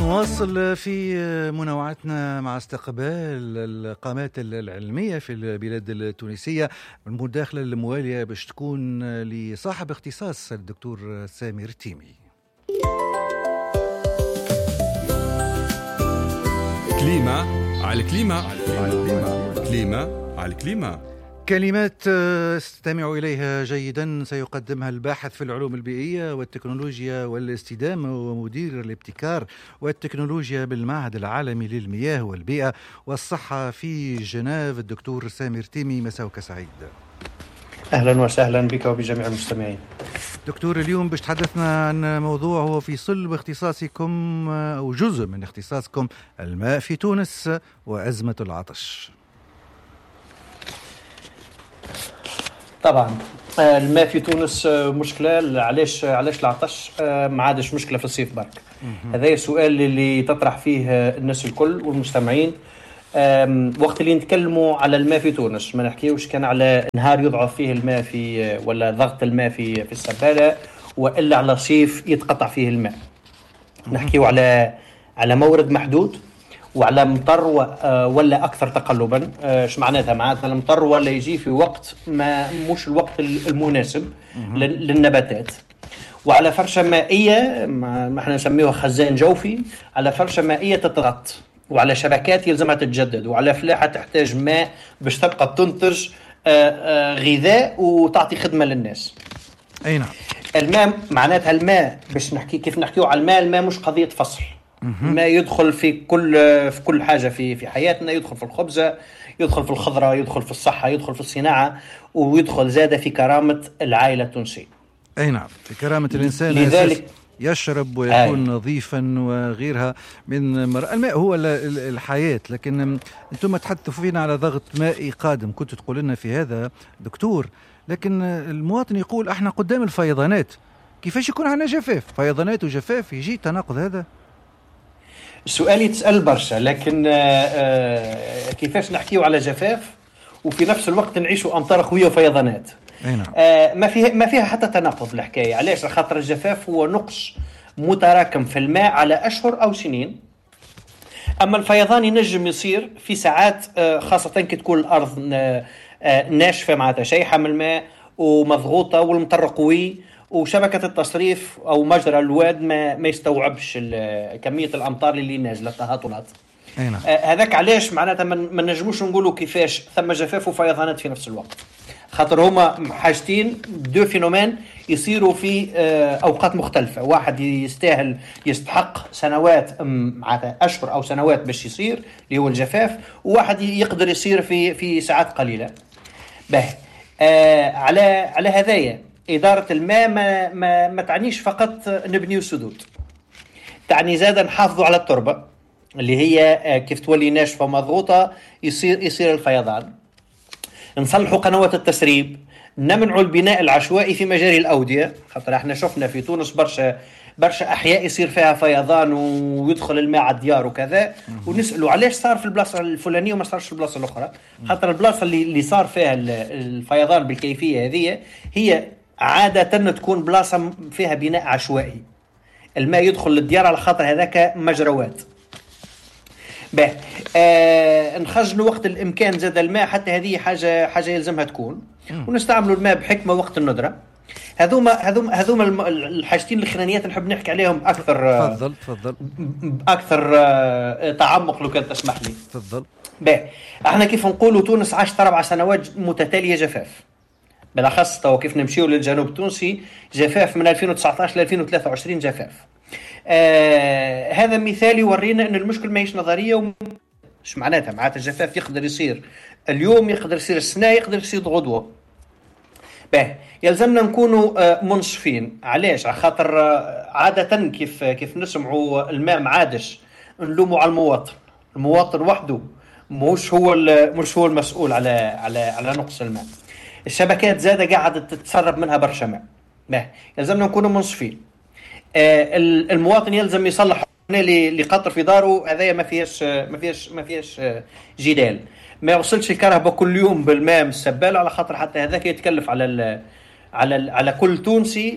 نواصل في منوعاتنا مع استقبال القامات العلمية في البلاد التونسية. المداخلة الموالية باش تكون لصاحب اختصاص الدكتور سامر تيمي. كليمة على الكليمة كليمة على الكليمة. كلمات استمع إليها جيدا سيقدمها الباحث في العلوم البيئية والتكنولوجيا والاستدامة ومدير الابتكار والتكنولوجيا بالمعهد العالمي للمياه والبيئة والصحة في جنيف الدكتور سامر تيمي. مساءك سعيد. أهلا وسهلا بك وبجميع المستمعين. دكتور، اليوم باش تحدثنا عن موضوع هو في صلب اختصاصكم أو جزء من اختصاصكم، الماء في تونس وأزمة العطش. طبعا الماء في تونس مشكلة. علاش العطش ما عادش مشكلة في الصيف برك؟ هذا السؤال اللي تطرح فيه الناس الكل والمستمعين. وقت اللي نتكلموا على الماء في تونس ما نحكيوش كان على نهار يضعف فيه الماء في ولا ضغط الماء في السبالة، وإلا على صيف يتقطع فيه الماء. نحكيو على مورد محدود وعلى مطر ولا أكثر تقلبا. ايش معناتها المطر ولا يجي في وقت ما مش الوقت المناسب للنباتات، وعلى فرشة مائية ما احنا نسميها خزان جوفي، على فرشة مائية تتغط، وعلى شبكات يلزمها تتجدد، وعلى فلاحة تحتاج ماء باش تبقى تنتج غذاء وتعطي خدمة للناس. أي نعم. الماء معناتها الماء باش نحكي كيف نحكيو على الماء مش قضية فصل. ما يدخل في كل حاجة في حياتنا، يدخل في الخبزة، يدخل في الخضرة، يدخل في الصحة، يدخل في الصناعة، ويدخل زادة في كرامة العائلة التونسية. أي نعم، في كرامة الإنسان. لذلك يشرب ويكون نظيفا وغيرها من الماء هو الحياة. لكن أنتم تحدثوا فينا على ضغط مائي قادم، كنت تقول لنا في هذا دكتور، لكن المواطن يقول احنا قدام الفيضانات، كيفاش يكون عندنا جفاف؟ فيضانات وجفاف، يجي تناقض هذا؟ السؤال يتسأل برشا، لكن كيفاش نحكيو على جفاف وفي نفس الوقت نعيشوا أمطار قوية وفيضانات؟ نعم. ما فيها حتى تناقض الحكاية. علاش؟ خاطر الجفاف هو نقص متراكم في الماء على أشهر أو سنين، أما الفيضان ينجم يصير في ساعات، خاصة كي تكون الأرض ناشفة معناتها شيحة من الماء ومضغوطة والمطر قوي، وشبكة التصريف أو مجرى الواد ما يستوعبش كمية الأمطار اللي نازلة تهاطلات. هذاك علاش معناتها ما نجموش نقولوا كيفاش ثم جفاف وفيضانات في نفس الوقت، خاطر هما حاجتين دو فينومين يصيروا في أوقات مختلفة. واحد يستحق سنوات معناتها أشهر أو سنوات باش يصير اللي هو الجفاف، وواحد يقدر يصير في ساعات قليلة. على هذايا إدارة الماء ما تعنيش فقط نبني سدود، تعني زادا نحافظوا على التربة اللي هي كيف تولي ناشفة ومضغوطة يصير الفيضان، نصلحوا قنوات التسريب، نمنعوا البناء العشوائي في مجاري الأودية. خاطر احنا شفنا في تونس برشا أحياء يصير فيها فيضان ويدخل الماء على الديار وكذا، ونسألوا علاش صار في البلاصة الفلانية وما صارش في البلاصة الأخرى. خاطر البلاصة اللي صار فيها الفيضان بالكيفية هذه هي عادة تكون بلاصة فيها بناء عشوائي، الماء يدخل للديار على خاطر هذاك مجروات. نخزنوا وقت الإمكان زاد الماء، حتى هذه حاجة يلزمها تكون، ونستعملوا الماء بحكمة وقت الندرة. هذوما الحاجتين الأخرانيات نحب نحكي عليهم أكثر. تفضل. أكثر تعمق لو كان تسمح لي. تفضل. احنا كيف نقولوا تونس عاشت 4 سنوات متتالية جفاف، بالأخص تو كيف نمشيو للجنوب التونسي جفاف من 2019 ل 2023 جفاف. هذا مثال يورينا أن المشكل ما هيش نظرية. مش معناتها الجفاف يقدر يصير اليوم، يقدر يصير السنة، يقدر يصير غدوة. يلزمنا نكونوا منصفين. علاش؟ خاطر عادة كيف نسمعوا الماء معادش نلوموا على المواطن وحده مش هو المسؤول على نقص الماء. الشبكات زادة قاعدة تتسرب منها برشا ماء. يلزمنا نكونوا منصفين. المواطن يلزم يصلح اللي قطر في داره، هذايا ما فيهاش جدال. ما يوصلش الكهرباء كل يوم بالماء من السبال، على خاطر حتى هذاك يتكلف على كل تونسي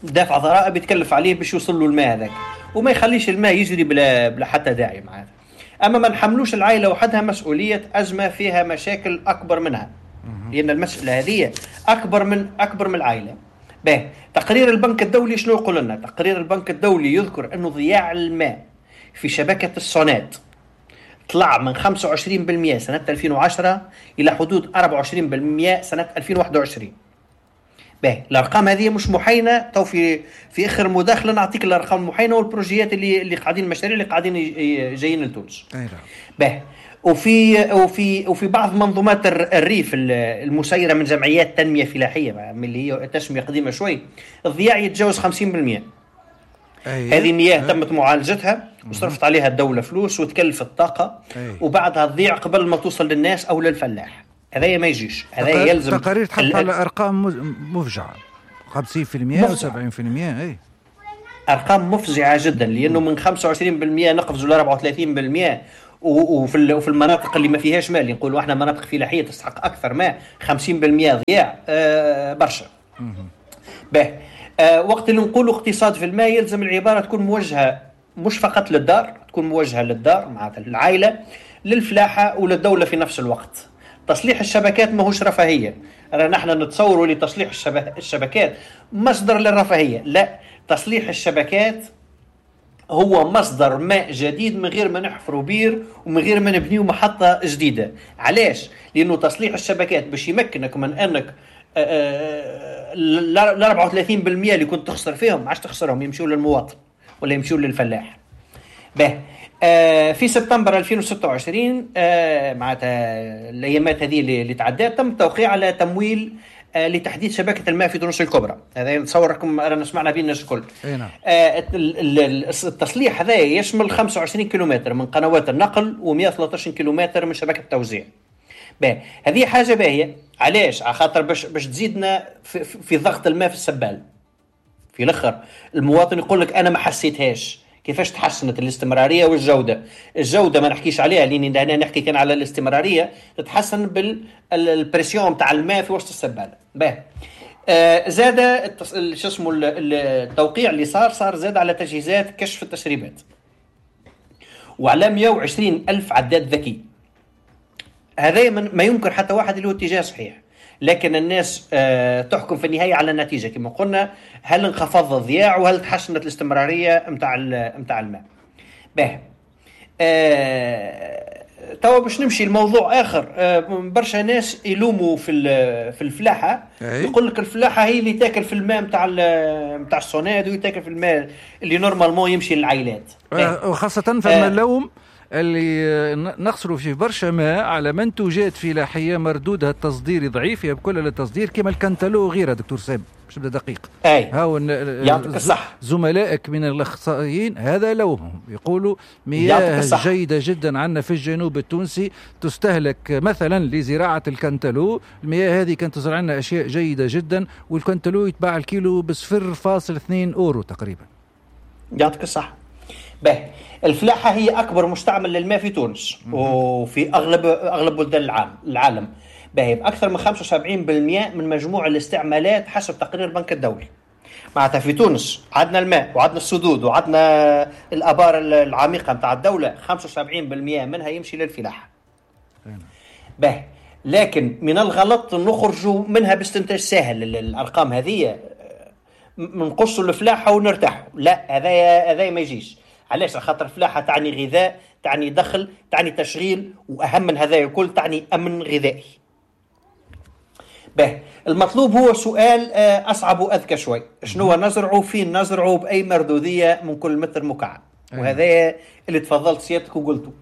دافع ضرائب يتكلف عليه باش يوصل له الماء هذاك، وما يخليش الماء يجري بلا حتى داعي مع هذا. اما ما نحملوش العائله وحدها مسؤوليه ازمه فيها مشاكل اكبر منها، لان المساله هذه اكبر من العائله. به تقرير البنك الدولي شنو يقول لنا؟ تقرير البنك الدولي يذكر انه ضياع الماء في شبكه الصونات طلع من 25% سنه 2010 الى حدود 24% سنه 2021. باهي الارقام هذه مش محينه، تو في اخر مداخله نعطيك الارقام المحينه والبروجيات اللي قاعدين، المشاريع اللي قاعدين جايين لتونس. باهي وفي بعض منظومات الريف المسيره من جمعيات تنميه فلاحيه من اللي هي تسميه قديمه شوي، الضياع يتجاوز 50%. هذه المياه تمت معالجتها وصرفت عليها الدوله فلوس وتكلفت طاقه، وبعدها تضيع قبل ما توصل للناس او للفلاح. هذا ما يجيش، هذا يلزم تقارير تحط على ارقام مفجعه 50% و 70%. اي ارقام مفزعه جدا، لانه من 25% نقفزوا ل 34%، وفي المناطق اللي ما فيهاش ماء، اللي نقولوا احنا مناطق فلاحيه تستحق اكثر ماء، 50% ضياع برشا. به وقت اللي نقولوا اقتصاد في الماء يلزم العباره تكون موجهه مش فقط للدار، تكون موجهه للدار مع العائله، للفلاحه وللدوله في نفس الوقت. تصليح الشبكات ماهوش رفاهيه، نحن نتصوروا لتصليح الشبكات مصدر للرفاهيه، لا، تصليح الشبكات هو مصدر ماء جديد من غير ما نحفروا بير ومن غير ما نبنيوا محطه جديده. علاش؟ لانه تصليح الشبكات باش يمكنك من انك ال 34% اللي كنت تخسر فيهم ما عادش تخسرهم، يمشوا للمواطن ولا يمشوا للفلاح. به في سبتمبر 2026 معناتها الايامات هذه اللي تعدات تم التوقيع على تمويل لتحديث شبكه الماء في تونس الكبرى. هذا نتصوركم رانا سمعنا به الناس الكل. التصليح هذا يشمل 25 كيلومتر من قنوات النقل و113 كيلومتر من شبكه التوزيع. هذه حاجه باهيه. علاش؟ على خاطر باش تزيدنا في ضغط الماء في السبال. في الاخر المواطن يقول لك انا ما حسيتهاش. كيفاش تحسنت الاستمراريه والجوده؟ الجوده ما نحكيش عليها، لان هنا نحكي كان على الاستمراريه، تتحسن بالبريسيون تاع الماء في وسط السباله. زاد شو اسمه التوقيع اللي صار زاد على تجهيزات كشف التسريبات وعلى 120 ألف عداد ذكي. هذا ما يمكن حتى واحد اللي هو اتجاه صحيح، لكن الناس تحكم في النهاية على النتيجة كما قلنا، هل انخفض الضياع وهل تحسنت الاستمرارية متاع الماء. توا باش نمشي الموضوع آخر. برشا ناس يلوموا في الفلاحة، يقول لك الفلاحة هي اللي تاكل في الماء متاع الصوناد ويتاكل في الماء اللي نورمالمون يمشي للعائلات. وخاصة فما اللوم اللي نخسروا فيه برشا ماء على منتوجات فلاحيه مردودها التصديري ضعيف، يبكل للتصدير كما الكنتالو وغيرها. دكتور سام باش نبدا دقيق. هاو يعطيك الصح. زملائك من الاخصائيين هذا لومهم، يقولوا مياه جيده جدا عندنا في الجنوب التونسي تستهلك مثلا لزراعه الكنتالو، المياه هذه كانت تزرع لنا اشياء جيده جدا، والكنتالو يتباع الكيلو ب 0.2 أورو تقريبا. يعطيك الصح. الفلاحة هي أكبر مستعمل للماء في تونس وفي أغلب بلدان العالم. بأكثر من 75% من مجموع الاستعمالات حسب تقرير البنك الدولي. معناتها في تونس عندنا الماء وعندنا السدود وعندنا الآبار العميقة متاع الدولة، 75% منها يمشي للفلاحة. لكن من الغلط نخرجوا منها باستنتاج سهل. الأرقام هذه منقصوا الفلاحة ونرتاحوا، لا، هذا ما يجيش. علاش؟ خاطر الفلاحة تعني غذاء، تعني دخل، تعني تشغيل، وأهم من هذا الكل تعني أمن غذائي. المطلوب هو سؤال أصعب وأذكى شوي. شنو نزرعه؟ فين نزرعه؟ بأي مردودية من كل متر مكعب؟ وهذا اللي تفضلت سيادتك وقلته.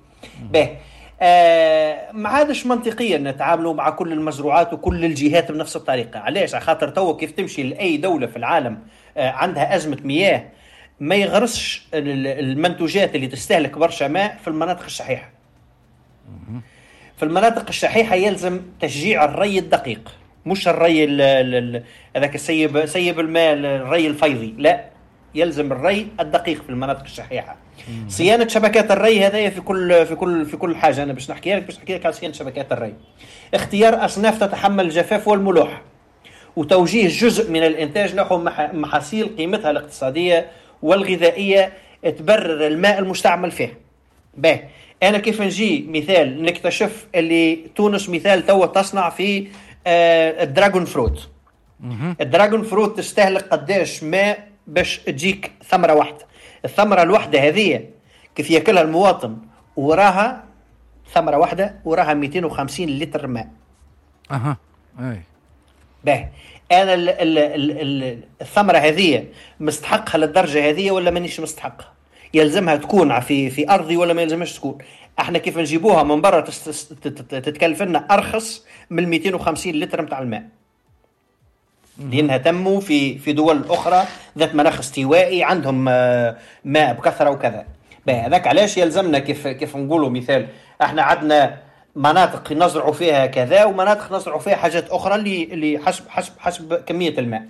ما عادش منطقيا نتعاملوا مع كل المزروعات وكل الجهات بنفس الطريقة. علاش؟ خاطر تو كيف تمشي لأي دولة في العالم عندها أزمة مياه، ما يغرسش المنتوجات اللي تستهلك برشا ماء في المناطق الشحيحة. في المناطق الشحيحة يلزم تشجيع الري الدقيق، مش الري هذاك سيب الماء، الري الفيضي، لا، يلزم الري الدقيق في المناطق الشحيحة. صيانة شبكات الري هذا في كل حاجة. أنا باش نحكي لك على صيانة شبكات الري. اختيار أصناف تتحمل الجفاف والملوحة، وتوجيه جزء من الإنتاج نحو محاصيل قيمتها الاقتصادية والغذائية تبرر الماء المستعمل فيه. باهي، أنا كيف نجي مثال نكتشف اللي تونس مثال توا تصنع في الدراغون فروت. الدراغون فروت تستهلك قداش ماء باش تجيك ثمرة واحدة. الثمرة الواحدة هذه كيف يأكلها المواطن وراها ثمرة واحدة وراها 250 لتر ماء. أي باهي، أنا الثمرة هذه مستحقها للدرجة هذه ولا مانيش مستحقها؟ يلزمها تكون في أرضي ولا ما يلزمش تكون؟ احنا كيف نجيبوها من برا تتكلف لنا أرخص من 250 لتر متاع الماء، لأنها تموا في دول أخرى ذات مناخ استوائي عندهم ماء بكثرة وكذا. هذاك علاش يلزمنا كيف نقولوا مثال احنا عندنا مناطق نزرعوا فيها كذا ومناطق نزرعوا فيها حاجات أخرى اللي حسب كمية الماء.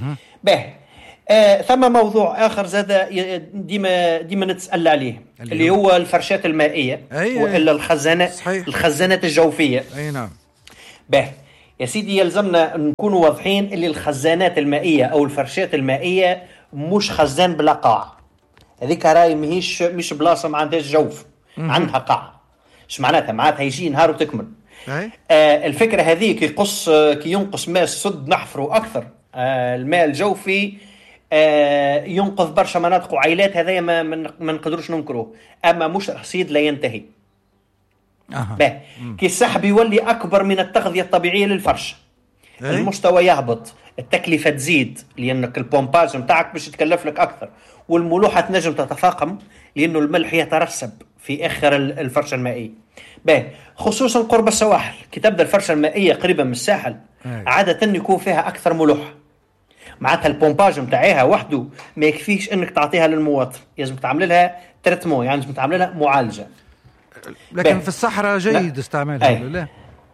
ثم موضوع آخر زاد ديما نتسأل عليه اللي هو الفرشات المائية وإلا الخزانات الجوفية. أي نعم. يا سيدي يلزمنا نكون واضحين اللي الخزانات المائية أو الفرشات المائية مش خزان بلا قاع. هذيك راي مش بلاصة ما عندهاش جوف، عندها قاع. ايش معناتها يجي نهار وتكمل. الفكرة هذه كي ينقص ماء السد نحفره أكثر. الماء الجوفي ينقذ برشا مناطق وعائلات، هذا ما نقدروش ننكروه، أما مش رصيد لا ينتهي. كي السحب يولي أكبر من التغذية الطبيعية للفرش، المستوى يهبط، التكلفة تزيد لأنك البومباج متاعك باش يتكلف لك أكثر، والملوحة تنجم تتفاقم لأنه الملح يترسب في آخر الفرشة المائية. خصوصا قرب السواحل، كي تبدأ الفرشة المائية قريبة من الساحل عادة يكون فيها أكثر ملوحة، معناتها البومباج متاعها وحده ما يكفيش انك تعطيها للمواطن، لازم تعمل لها تريتمون، يعني لازم تعمل لها معالجه. لكن في الصحراء جيد استعمالها ولا لا؟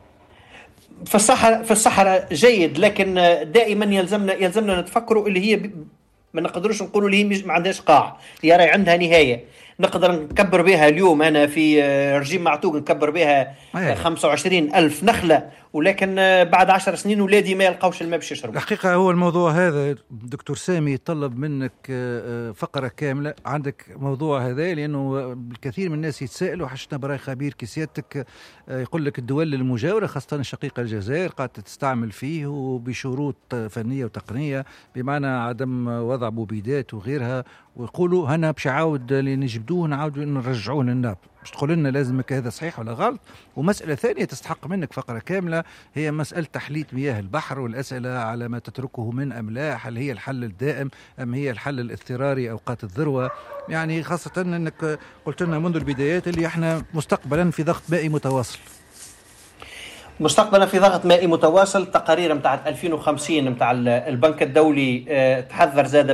في الصحراء جيد، لكن دائما يلزمنا نتفكروا اللي هي ما نقدروش نقولوا اللي هي ما عندهاش قاع، هي راهي عندها نهايه. نقدر نكبر بها اليوم أنا في رجيم معتوق نكبر بها 25,000 نخلة، ولكن بعد 10 سنين ولادي ما يلقوش الماء باش يشربوا. الحقيقة هو الموضوع هذا دكتور سامي يطلب منك فقرة كاملة. عندك موضوع هذا لأنه الكثير من الناس يتساءلوا، حشنا براي خبير كسيادتك يقول لك الدول المجاورة خاصة الشقيقة الجزائر قاعدة تستعمل فيه وبشروط فنية وتقنية، بمعنى عدم وضع مبيدات وغيرها، ويقولوا هنا باش عاود اللي نجبدوه نعاودوا نرجعوه للناب. مش تقول لنا لازمك هذا صحيح ولا غلط؟ ومسألة ثانية تستحق منك فقرة كاملة هي مسألة تحلية مياه البحر والأسئلة على ما تتركه من أملاح، هل هي الحل الدائم أم هي الحل الاضطراري أوقات الذروة؟ يعني خاصة أنك قلت لنا منذ البدايات اللي احنا مستقبلا في ضغط مائي متواصل. مستقبلا في ضغط مائي متواصل. تقارير متاع 2050 متاع البنك الدولي تحذر زاد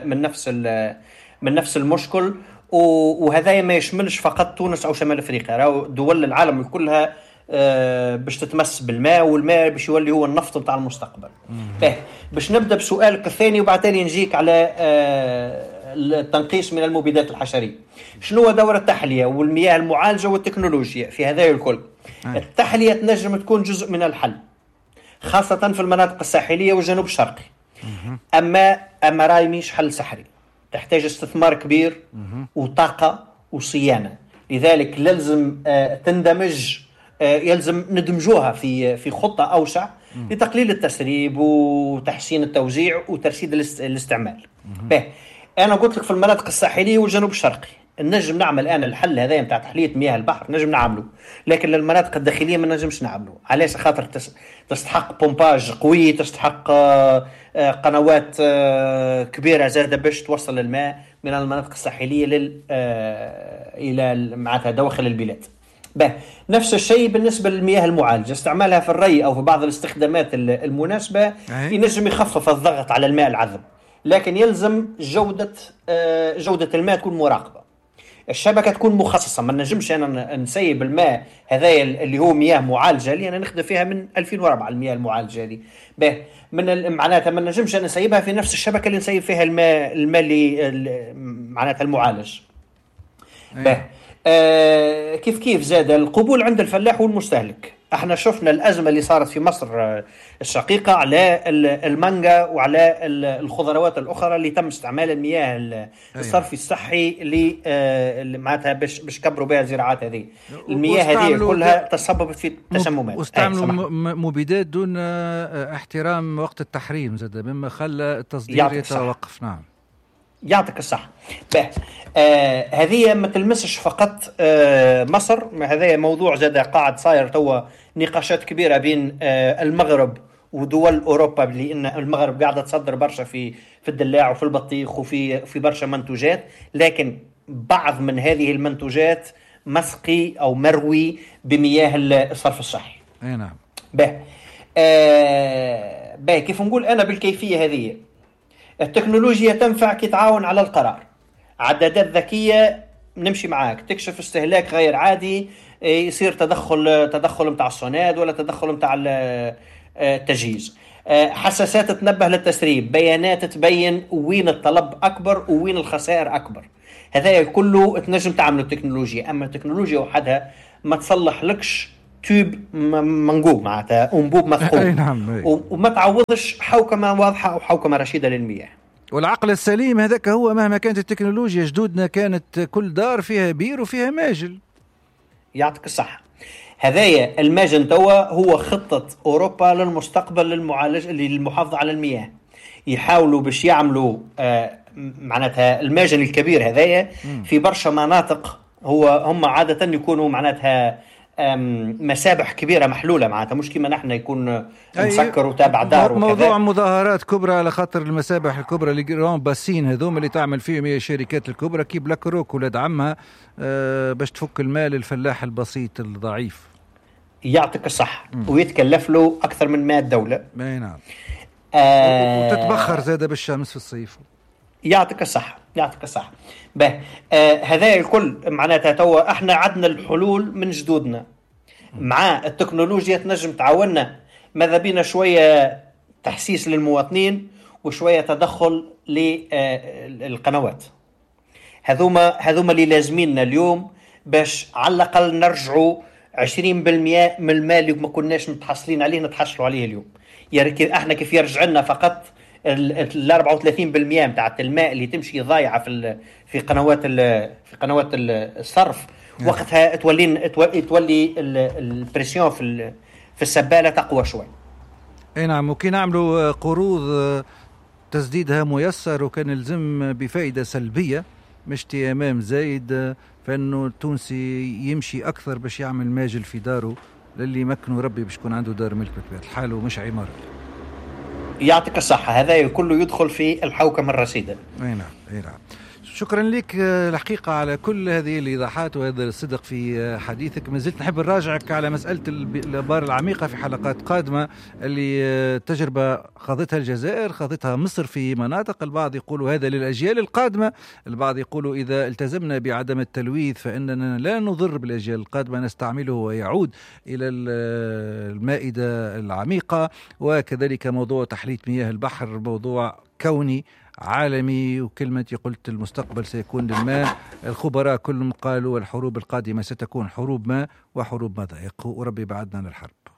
من نفس المشكل، وهذا ما يشملش فقط تونس أو شمال أفريقيا، راهو دول العالم كلها باش تتمس بالماء، والماء باش يولي هو النفط متاع المستقبل. باش نبدأ بسؤالك الثاني وبعد تالي نجيك على التنقيص من المبيدات الحشرية. شنو هو دور التحلية والمياه المعالجة والتكنولوجيا في هذا الكل؟ التحلية تنجم تكون جزء من الحل خاصة في المناطق الساحلية والجنوب الشرقي، أما راي مش حل سحري، تحتاج استثمار كبير وطاقة وصيانة، لذلك لازم تندمج، يلزم ندمجوها في خطة أوسع لتقليل التسريب وتحسين التوزيع وترشيد الاستعمال. أنا قلت لك في المناطق الساحلية والجنوب الشرقي نجم نعمل أنا الحل هذا متاع تحلية مياه البحر نجم نعمله، لكن للمناطق الداخلية ما نجمش نعمله. علاش؟ خاطر تستحق بومباج قوي، تستحق قنوات كبيرة زادة باش توصل الماء من المناطق الساحلية إلى معناتها دواخل البلاد. نفس الشيء بالنسبة للمياه المعالجة، استعمالها في الري أو في بعض الاستخدامات المناسبة ينجم يخفف الضغط على الماء العذب، لكن يلزم جودة الماء تكون مراقبة، الشبكة تكون مخصصة. ما نجمش أنا نسيب الماء هذا اللي هو مياه معالجة اللي أنا نخدم فيها من 2004 المياه المعالجة دي من معناتها ما نجمش أنا نسيبها في نفس الشبكة اللي نسيب فيها الماء اللي معناتها المعالج. كيف زاد القبول عند الفلاح والمستهلك. احنا شفنا الأزمة اللي صارت في مصر الشقيقة على المانجا وعلى الخضروات الأخرى اللي تم استعمال المياه الصرف الصحي اللي معناتها باش كبروا بها الزراعات هذه. المياه هذه كلها تسببت في تسممات، واستعملوا مبيدات دون احترام وقت التحريم زاد، مما خلى التصدير يتوقف. نعم يعطيك الصح. هذه ما تلمسش فقط مصر، هذا موضوع زاد قاعد صاير توا نقاشات كبيرة بين المغرب ودول أوروبا، لأن المغرب قاعدة تصدر برشا في الدلاع وفي البطيخ وفي برشا منتوجات، لكن بعض من هذه المنتوجات مسقي أو مروي بمياه الصرف الصحي. أي نعم. كيف نقول أنا بالكيفية هذه؟ التكنولوجيا تنفع كي تعاون على القرار. عدادات ذكية نمشي معاك تكشف استهلاك غير عادي، يصير تدخل متاع الصناد ولا تدخل متاع التجهيز. حساسات تنبه للتسريب، بيانات تبين وين الطلب أكبر وين الخسائر أكبر. هذا كله تنجم تعمله التكنولوجيا، أما التكنولوجيا وحدها ما تصلح لكش توب منقوب معناتها أنبوب مثقوب. وما تعوضش حوكمة واضحة أو حوكمة رشيدة للمياه. والعقل السليم هذاك هو مهما كانت التكنولوجيا، جدودنا كانت كل دار فيها بير وفيها ماجل. يعطيك الصحة. هذايا الماجن توا هو خطة أوروبا للمستقبل للمحافظة على المياه. يحاولوا باش يعملوا معناتها الماجن الكبير هذايا في برشا مناطق. هم عادة يكونوا معناتها مسابح كبيرة محلولة معناتها، مش كما نحن يكون مسكر وتابع دار وكذا. موضوع مظاهرات كبرى على خاطر المسابح الكبرى اللي جران باسين هذوم اللي تعمل فيهم هي الشركات الكبرى كي بلاك روك ولاد عمها باش تفك المال الفلاح البسيط الضعيف. يعطيك الصح. ويتكلف له أكثر من 100 دولة. نعم. وتتبخر زادة بالشمس في الصيف. يعطيك الصح. هذا الكل معناتها توا احنا عدنا الحلول من جدودنا مع التكنولوجيا تنجم تعاوننا. ماذا بينا شوية تحسيس للمواطنين وشوية تدخل للقنوات. هذوما اللي لازميننا اليوم باش على الأقل نرجعوا 20% من المال اللي ما كناش متحصلين عليه نتحصلوا عليه اليوم. يعني احنا كيف يرجع لنا فقط ال 34% متاعت الماء اللي تمشي ضايعة في قنوات الصرف، وقتها تولي البريسيون في السبالة تقوى شوي. اي نعم. وكي نعملوا قروض تسديدها ميسر وكان يلزم بفائدة سلبية مش تيامام زايد، فانه التونسي يمشي اكثر باش يعمل ماجل في داره للي مكنه ربي باش يكون عنده دار ملك بطبيعة الحال ومش عمارة. يعطيك الصحة. هذا كله يدخل في الحوكمة الرشيدة. اي نعم. شكرا لك الحقيقة على كل هذه الإيضاحات وهذا الصدق في حديثك. ما زلت نحب نراجعك على مسألة الآبار العميقة في حلقات قادمة اللي تجربة خاضتها الجزائر خاضتها مصر في مناطق. البعض يقولوا هذا للأجيال القادمة، البعض يقولوا إذا التزمنا بعدم التلويث فإننا لا نضر بالأجيال القادمة، نستعمله ويعود إلى المائدة العميقة. وكذلك موضوع تحلية مياه البحر موضوع كوني عالمي، وكلمة قلت المستقبل سيكون للماء. الخبراء كلهم قالوا الحروب القادمة ستكون حروب ماء وحروب مضايق، وربي بعدنا للحرب.